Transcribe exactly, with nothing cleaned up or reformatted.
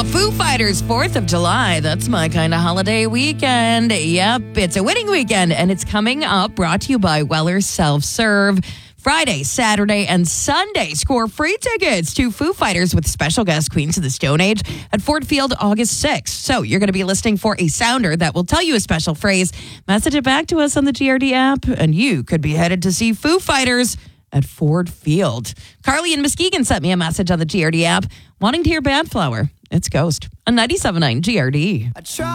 Uh, Foo Fighters, fourth of July. That's my kind of holiday weekend. Yep, it's a winning weekend, and it's coming up. Brought to you by Weller Self-Serve. Friday, Saturday, and Sunday. Score free tickets to Foo Fighters with special guest Queens of the Stone Age at Ford Field August sixth. So you're going to be listening for a sounder that will tell you a special phrase. Message it back to us on the G R D app, and you could be headed to see Foo Fighters at Ford Field. Carly in Muskegon sent me a message on the G R D app wanting to hear Bad Flower. It's Ghost on ninety-seven point nine G R D.